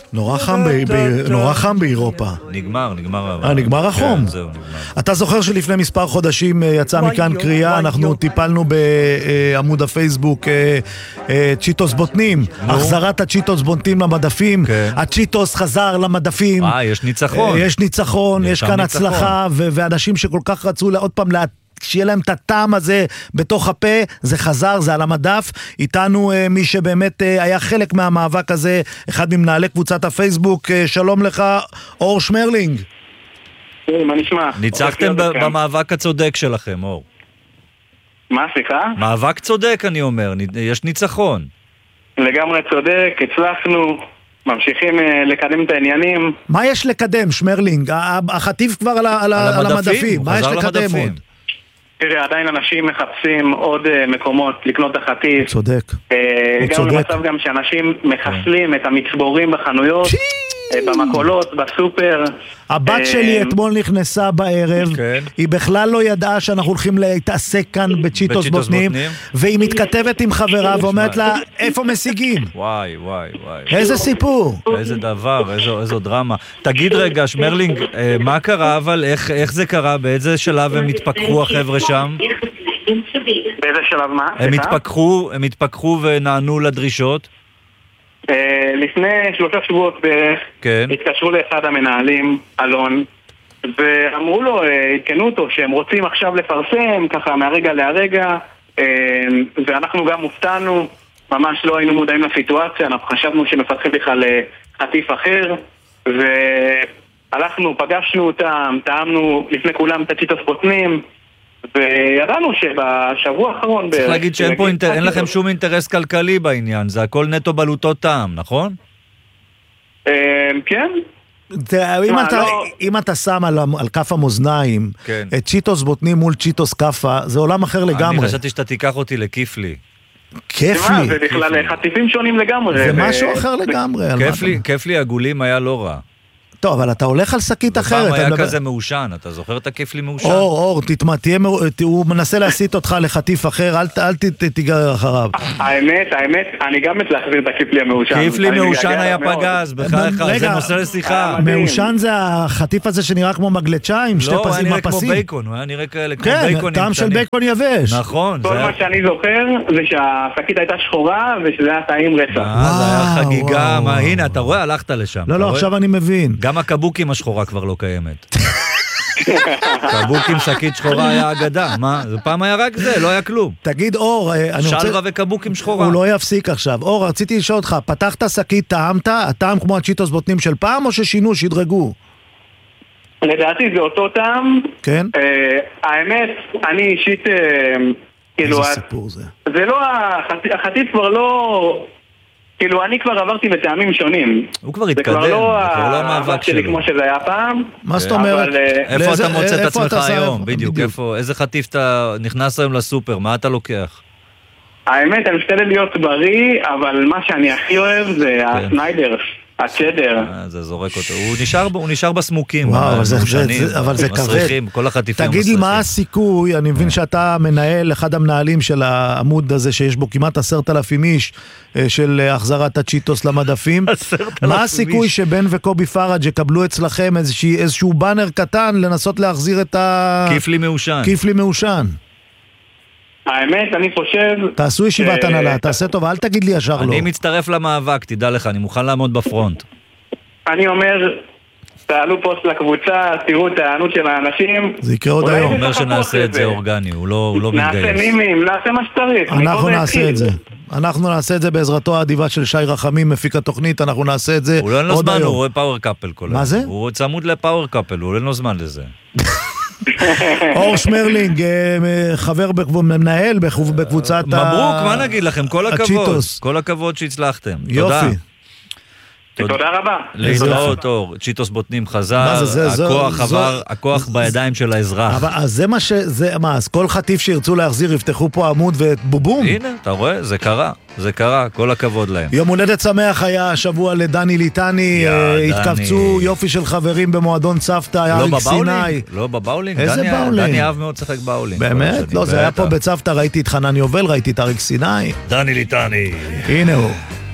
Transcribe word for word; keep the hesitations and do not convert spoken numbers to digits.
נורא חם, ב- ב- נורא חם באירופה. נגמר, נגמר. אה, נגמר החום. כן, זהו, נגמר. אתה זוכר שלפני מספר חודשים אה, יצא מכאן קריאה, אנחנו טיפלנו בעמוד הפייסבוק אה, אה, צ'יטוס בוטנים, החזרת הצ'יטוס בוטנים למדפים, כן. הצ'יטוס חזר למדפים. אה, יש ניצחון. אה, יש ניצחון, יש כאן ניצחון. הצלחה, ו- ואנשים שכל כך רצו עוד פעם לה... שיהיה להם את הטעם הזה בתוך הפה, זה חזר, זה על המדף. איתנו אה, מי שבאמת אה, היה חלק מהמאבק הזה, אחד ממנהלי קבוצת הפייסבוק. אה, שלום לך, אור שמרלינג. מה נשמע? ניצחתם ב- במאבק הצודק שלכם, אור. מה, סליחה? מאבק צודק, אני אומר, יש ניצחון. לגמרי צודק, הצלחנו, ממשיכים uh, לקדם את העניינים. מה יש לקדם, שמרלינג? ה- החטיף כבר על, ה- על, ה- על המדפים, הוא מה יש חזר לקדם למדפים. עוד? תראה, עדיין אנשים מחפשים עוד uh, מקומות לקנות את החטיף. צודק. Uh, הוא גם צודק. למצב גם שאנשים מחסלים את המצבורים בחנויות, uh, במקולות, בסופר. הבת אה, שלי אתמול נכנסה בערב, כן. היא בכלל לא ידעה שאנחנו הולכים להתעסק כאן בצ'יטוס בצ'יטוס בוטנים, בוטנים. והיא מתכתבת עם חברה ואומרת לה, איפה משיגים? וואי, וואי, וואי. איזה סיפור? איזה דבר, איזו, איזו דרמה. תגיד רגע, שמרלינג, אה, מה קרה אבל? איך, איך זה קרה? באיזה שלב הם התפכחו החבר'ה שם? באיזה שלב מה? הם סליחה? התפכחו, הם התפכחו ונענו לדרישות? Uh, לפני שלושה שבועות בערך, כן. התקשרו לאחד המנהלים, אלון, ואמרו לו, התקנו אותו, שהם רוצים עכשיו לפרסם, ככה מהרגע להרגע, ואנחנו גם מופתענו, ממש לא היינו מודעים לסיטואציה, אנחנו חשבנו שמפתחים בכלל חטיף אחר, והלכנו, פגשנו אותם, טעמנו לפני כולם את הצ'יטוס בוטנים, וידענו שבשבוע האחרון... צריך להגיד שאין פה אינטר... אין לכם שום אינטרס כלכלי בעניין, זה הכל נטו בלוטות טעם, נכון? כן. תראה, אם אתה, אם אתה שם על, על כף המאזניים כן. את צ'יטוס בוטנים מול צ'יטוס קפה, זה עולם אחר לגמרי. אני חשבתי שאתה תיקח אותי לכיפלי. כיף מה, לי. זה בכלל חטיפים שונים לגמרי. זה ו- משהו אחר לגמרי. על כיף מה לי, אתה- כיף לי עגולים היה לא רע. טוב, אבל אתה הולך על שקית אחרת. פעם אתה היה מדבר- כזה מעושן, אתה זוכר את הכיף לי מעושן? אור, אור, תתמה, תהיה, מר- הוא מנסה להסיט אותך לחטיף אחר, אל, ת- אל ת- תיגרר אחריו. האמת, האמת, אני גם מת להחזיר את הכיפלי המעושן. כיף לי אני מעושן מתגעגע היה אליו מאוד. פגז, בחייך, רגע, זה נושא לשיחה. מדהים. מעושן זה החטיף הזה שנראה כמו מגלצ'ה עם שתי לא, הוא היה פסים נראה כמו מפסים. בייקון, הוא היה נראה כאלה כמו כן, בייקונים טעם של קטנים. בייקון יבש. נכון, כל זה היה... מה שאני זוכר זה שהשקית הייתה שחורה ושזה היה טעים רצח. אה, זה היה וואו, חגיגה, וואו, מה, וואו. הנה, אתה רואה, הלכת לשם. לא, אתה לא, רואה? עכשיו אני מבין. גם הקבוקים השחורה כבר לא קיימת. קבוקים שקית שחורה היה אגדה, מה? זה פעם היה רק זה, לא היה כלום. תגיד, אור, אה, אני רוצה... שלווה וקבוקים שחורה. הוא לא יפסיק עכשיו. אור, רציתי לשאול אותך, פתחת שקית, טעמת? הטעם כמו הצ'יטוס בוטנים של פעם, או ששינו, שדרגו? לדעתי זה אותו טעם. כן? אה, האמת, אני אישית, אה, כאילו, איזה אז- סיפור זה. זה לא, החטיף- החטיף כבר לא... כאילו, אני כבר עברתי בטעמים שונים. הוא כבר זה התקדם, כבר זה לא כבר לא המאבק המאבק שלי שלו. כמו שזה היה פעם. מה זאת אבל, אומרת? אה, איפה לאיזה- אתה מוצא את איפה עצמך אתה שם? היום? בדיוק, איפה, איזה חטיף אתה נכנס היום לסופר, מה אתה לוקח? האמת, אני משתדל להיות בריא, אבל מה שאני הכי אוהב זה הסניידר, הצ'דר. אה, זה זורק אותו. הוא נשאר, הוא נשאר בסמוקים. וואו, אבל זה- המעושנים, זה- אבל זה כבד. מסריחים, כל החטיפים תגיד לי, מסריחים. מה הסיכוי, אני מבין שאתה מנהל אחד המנהלים של העמוד הזה, שיש בו כמעט עשרת אלפים איש, אה, של אה, החזרת הצ'יטוס למדפים. עשרת אלפים מה הסיכוי איש. שבן וקובי פראג' יקבלו אצלכם איזושהי- איזשהו באנר קטן לנסות להחזיר את ה... כיף לי מעושן. כיף לי מעושן. האמת, אני חושב... תעשו ישיבת אה, הנהלה, תעשה טוב, אל תגיד לי ישר לא. אני מצטרף למאבק, תדע לך, אני מוכן לעמוד בפרונט. אני אומר, תעלו פוסט לקבוצה, תראו את הענות של האנשים. זה יקרה עוד אולי היום. הוא אומר לחכות שנעשה את לזה. זה אורגני, הוא לא הוא לא נעשה מתגייס. נימים, נעשה מה שצריך. אנחנו מפה נעשה יתחיל. את זה. אנחנו נעשה את זה בעזרתו האדיבה של שי רחמים, מפיק התוכנית, אנחנו נעשה את זה הוא לא אין לו עוד זמן, הוא היום. רואה פאוור קאפל כל מה היום. זה? הוא צמוד לפאוור קאפל, הוא אין לו זמן לזה. אור שמרלינג, אה, חבר, בקב- מנהל בקב- בקבוצת ה... מברוק, מה נגיד לכם? כל הכבוד. הצ'יטוס. כל הכבוד שהצלחתם. תודה. יופי. תודה רבה. להתראות, אור. צ'יטוס בוטנים חזר, מה זה, זה, זו- הכוח זו- עבר, הכוח בידיים של האזרח. אבל אז זה מה ש... זה, מה, אז כל חטיף שירצו להחזיר יפתחו פה עמוד ובובום. הנה, אתה רואה? זה קרה. זה קרה, כל הכבוד להם. יום הולדת שמח היה השבוע לדני ליטני, יא, אה, דני. התקבצו יופי של חברים במועדון צוותא, לא אריק בבאולינג? סיני. לא בבאולינג? איזה דני- באולינג? דני אהב מאוד לשחק באולינג. כל באמת? השנים. לא, זה היה פה בטח. בצוותא, ראיתי את חנן יובל, ראיתי את אריק סיני. דני ליטני. הנה הוא.